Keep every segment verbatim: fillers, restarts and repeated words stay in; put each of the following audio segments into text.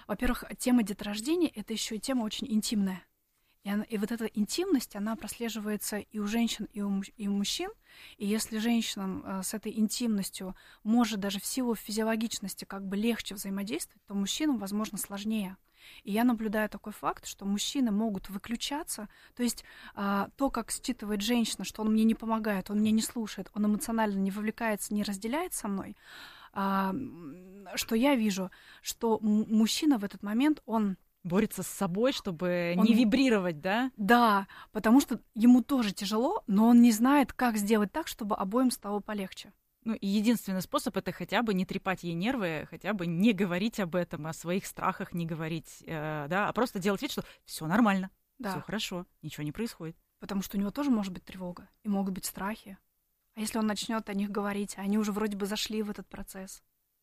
Во-первых, тема деторождения — это еще и тема очень интимная. И, она, и вот эта интимность, она прослеживается и у женщин, и у, и у мужчин. И если женщинам э, с этой интимностью может даже в силу физиологичности как бы легче взаимодействовать, то мужчинам, возможно, сложнее. И я наблюдаю такой факт, что мужчины могут выключаться. То есть э, то, как считывает женщина, что он мне не помогает, он меня не слушает, он эмоционально не вовлекается, не разделяет со мной, э, что я вижу, что м- мужчина в этот момент, он... борется с собой, чтобы Он- не вибрировать, да? Да, потому что ему тоже тяжело, но он не знает, как сделать так, чтобы обоим стало полегче. Ну, и единственный способ — это хотя бы не трепать ей нервы, хотя бы не говорить об этом, о своих страхах не говорить, э, да, а просто делать вид, что все нормально, все Да, хорошо, ничего не происходит. потому что у него тоже может быть тревога, и могут быть страхи. А если он начнет о них говорить, а они уже вроде бы зашли в этот процесс?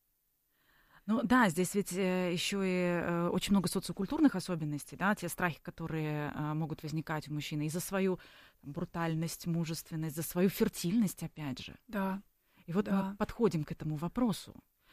Ну да, здесь ведь еще и э, очень много социокультурных особенностей, да, те страхи, которые э, могут возникать у мужчины и за свою там, брутальность, мужественность, за свою фертильность, опять же. Да, И вот да. мы подходим к этому вопросу.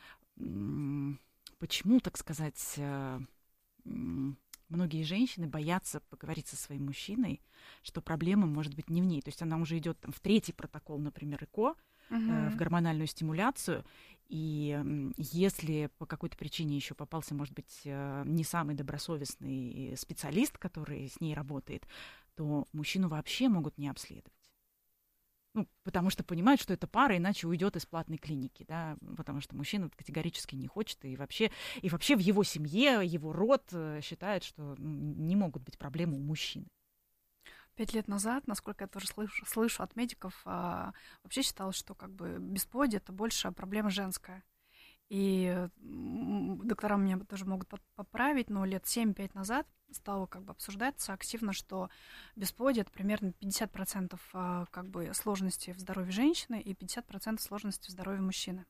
М, Почему, так сказать, э, м, многие женщины боятся поговорить со своим мужчиной, что проблема может быть не в ней. То есть она уже идет там, в третий протокол, например, ЭКО, э, в Мгм. гормональную стимуляцию. И м, если по какой-то причине еще попался, может быть, э, не самый добросовестный специалист, который с ней работает, то мужчину вообще могут не обследовать. Ну, потому что понимают, что это пара, иначе уйдет из платной клиники, да, потому что мужчина категорически не хочет, и вообще, и вообще в его семье, его род э, считает, что ну, не могут быть проблемы у мужчины. Пять лет назад, насколько я тоже слышу, слышу от медиков, а, вообще считалось, что как бы бесплодие — это больше проблема женская. И м, доктора меня тоже могут под- поправить, но лет семь-пять назад стало как бы обсуждаться активно, что бесплодие — это примерно пятьдесят процентов а, как бы сложности в здоровье женщины и пятьдесят процентов сложности в здоровье мужчины.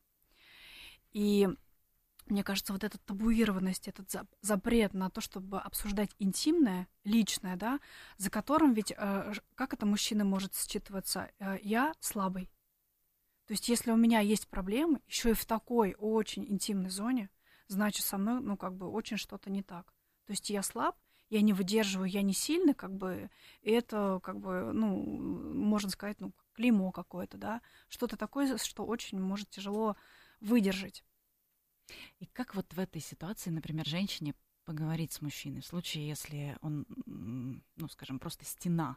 И мне кажется, вот эта табуированность, этот за- запрет на то, чтобы обсуждать интимное, личное, да, за которым ведь, э, ж- как это мужчина может считываться? Э, я слабый. То есть если у меня есть проблемы, еще и в такой очень интимной зоне, значит, со мной, ну, как бы, очень что-то не так. То есть я слаб, я не выдерживаю, я не сильный, как бы, и это, как бы, ну, можно сказать, ну, клеймо какое-то, да, что-то такое, что очень может тяжело выдержать. И как вот в этой ситуации, например, женщине поговорить с мужчиной в случае, если он, м, ну, скажем, просто стена?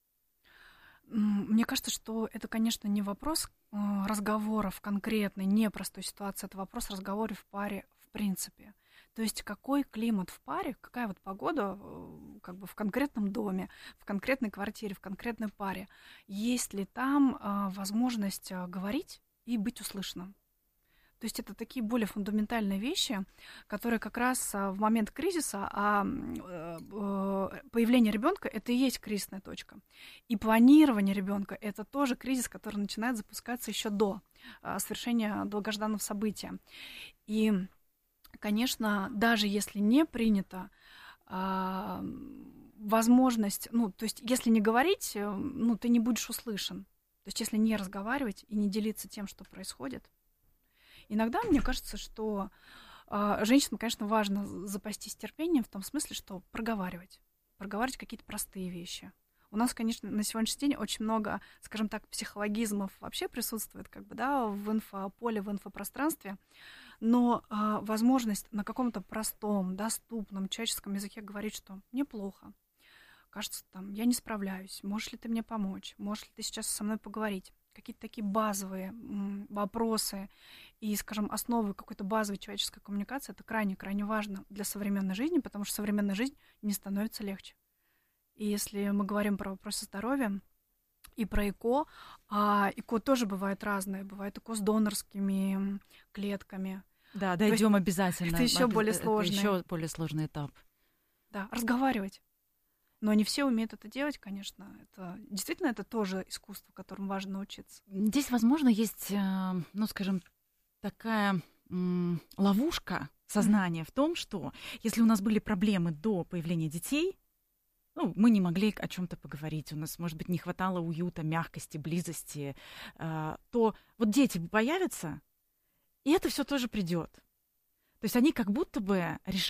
М, Мне кажется, что это, конечно, не вопрос э, разговоров конкретной, непростой ситуации, это вопрос разговоров в паре в принципе. То есть какой климат в паре, какая вот погода э, как бы в конкретном доме, в конкретной квартире, в конкретной паре. Есть ли там э, возможность э, говорить и быть услышанным? То есть это такие более фундаментальные вещи, которые как раз а, в момент кризиса, а м, э, э, появление ребенка это и есть кризисная точка. И планирование ребенка это тоже кризис, который начинает запускаться еще до а, совершения долгожданного события. И, конечно, даже если не принято а, возможность, ну, то есть если не говорить, э, ну, ты не будешь услышан. То есть если не разговаривать и не делиться тем, что происходит. Иногда мне кажется, что а, женщинам, конечно, важно запастись терпением в том смысле, что проговаривать. Проговаривать какие-то простые вещи. У нас, конечно, на сегодняшний день очень много, скажем так, психологизмов вообще присутствует как бы, да, в инфополе, в инфопространстве, но а, возможность на каком-то простом, доступном человеческом языке говорить, что мне плохо, кажется, там, я не справляюсь, можешь ли ты мне помочь, можешь ли ты сейчас со мной поговорить. Какие-то такие базовые м, вопросы и, скажем, основы какой-то базовой человеческой коммуникации, это крайне-крайне важно для современной жизни, потому что современная жизнь не становится легче. И если мы говорим про вопросы здоровья и про ЭКО, а ЭКО тоже бывает разное. Бывает ЭКО с донорскими м, клетками. Да, То есть дойдем обязательно. это еще Обяз- более Это сложное. еще более сложный этап. Да, разговаривать. Но не все умеют это делать, конечно. Это действительно это тоже искусство, которому важно научиться. Здесь, возможно, есть, э, ну, скажем, такая м, ловушка сознания в том, что если у нас были проблемы до появления детей, ну, мы не могли о чем-то поговорить, у нас, может быть, не хватало уюта, мягкости, близости, э, то вот дети появятся, и это все тоже придет. То есть они как будто бы